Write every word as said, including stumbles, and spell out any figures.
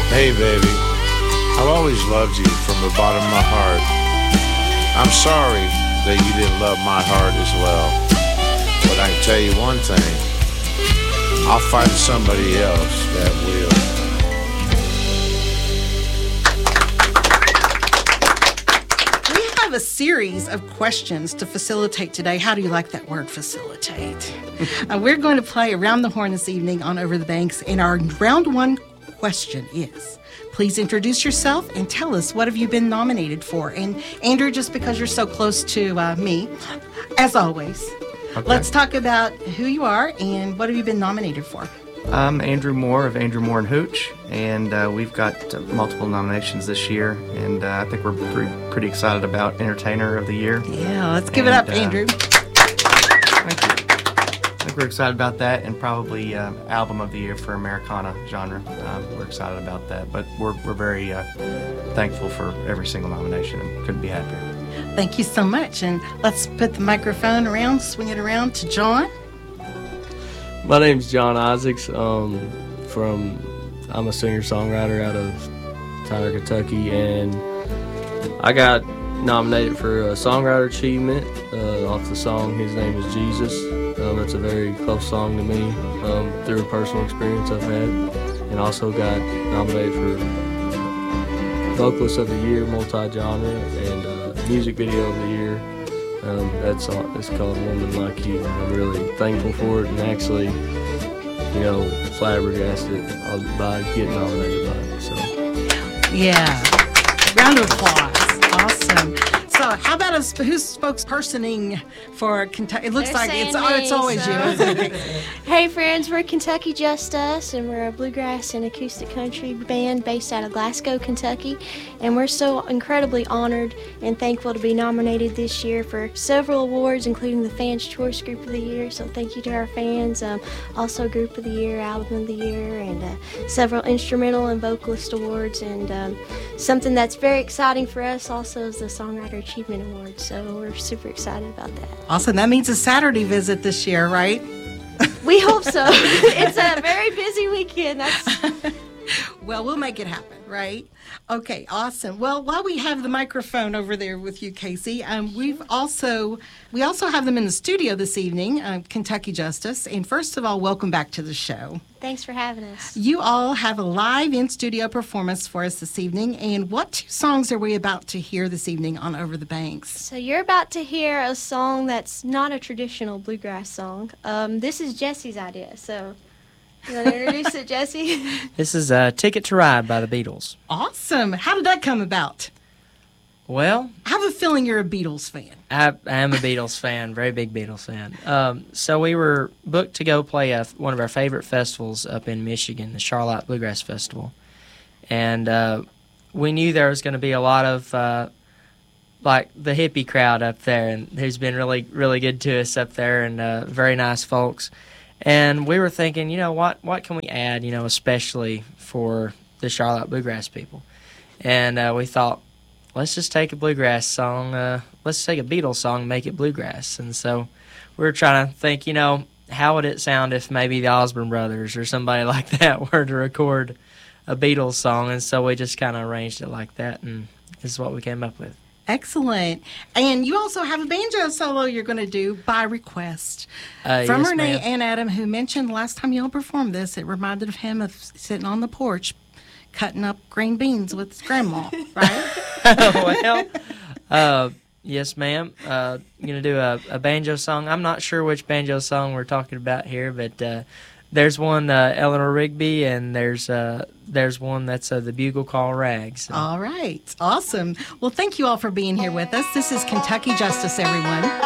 Hey, baby, I've always loved you from the bottom of my heart. I'm sorry that you didn't love my heart as well. But I can tell you one thing. I'll find somebody else that will. We have a series of questions to facilitate today. How do you like that word, facilitate? uh, we're going to play Around the Horn this evening on Over the Banks, and our round one question is, please introduce yourself and tell us what have you been nominated for. And Andrew, just because you're so close to uh, me, as always, okay. Let's talk about who you are and what have you been nominated for. I'm Andrew Moore of Andrew Moore and Hooch, and uh, we've got uh, multiple nominations this year, and uh, I think we're pretty, pretty excited about Entertainer of the Year. Yeah, let's give and, it up, uh, Andrew. Thank you. I think we're excited about that, and probably uh, Album of the Year for Americana genre. Um, we're excited about that, but we're, we're very uh, thankful for every single nomination and couldn't be happier. Thank you so much, and let's put the microphone around, swing it around to John. My name's John Isaacs. Um, from I'm a singer-songwriter out of Tyler, Kentucky, and I got nominated for a Songwriter Achievement uh, off the song His Name is Jesus. Um, it's a very close song to me um, through a personal experience I've had, and also got nominated for Vocalist of the Year, multi-genre, and uh, Music Video of the Year. Um, that's all, it's called Woman Like You. I'm really thankful for it, and actually, you know, flabbergasted by getting nominated by it. So, yeah, round of applause. Awesome. So, how about us? Who's spokespersoning for Kentucky? It looks They're like it's saying oh, it's me, always so. you. Isn't it? Hey friends, we're Kentucky Just Us, and we're a bluegrass and acoustic country band based out of Glasgow, Kentucky, and we're so incredibly honored and thankful to be nominated this year for several awards, including the Fans Choice Group of the Year, so thank you to our fans. Um, also Group of the Year, Album of the Year, and uh, several instrumental and vocalist awards, and um, something that's very exciting for us also is the Songwriter Achievement Award, so we're super excited about that. Awesome. That means a Saturday visit this year, right? We hope so. It's a very busy weekend. That's... Well, we'll make it happen, right? Okay, awesome. Well, while we have the microphone over there with you, Casey, um, we've also we also have them in the studio this evening, uh, Kentucky Justice. And first of all, welcome back to the show. Thanks for having us. You all have a live in-studio performance for us this evening. And what two songs are we about to hear this evening on Over the Banks? So you're about to hear a song that's not a traditional bluegrass song. Um, this is Jesse's idea, so... You want to introduce it, Jesse? This is uh, Ticket to Ride by the Beatles. Awesome. How did that come about? Well, I have a feeling you're a Beatles fan. I, I am a Beatles fan, very big Beatles fan. Um, so we were booked to go play a, one of our favorite festivals up in Michigan, the Charlotte Bluegrass Festival. And uh, we knew there was going to be a lot of, uh, like, the hippie crowd up there, and who's been really, really good to us up there, and uh, very nice folks. And we were thinking, you know, what what can we add, you know, especially for the Charlotte Bluegrass people? And uh, we thought, let's just take a bluegrass song, uh, let's take a Beatles song and make it bluegrass. And so we were trying to think, you know, how would it sound if maybe the Osborne Brothers or somebody like that were to record a Beatles song? And so we just kind of arranged it like that, and this is what we came up with. Excellent. And you also have a banjo solo you're going to do by request. Uh, From yes, Renee ma'am. and Adam, who mentioned last time you all performed this, it reminded of him of sitting on the porch cutting up green beans with his grandma, right? Well, uh, yes, ma'am. Uh, I'm going to do a, a banjo song. I'm not sure which banjo song we're talking about here, but uh, there's one, uh, Eleanor Rigby, and there's uh, there's one that's uh, the Bugle Call Rags. All right. Awesome. Well, thank you all for being here with us. This is Kentucky Justice, everyone.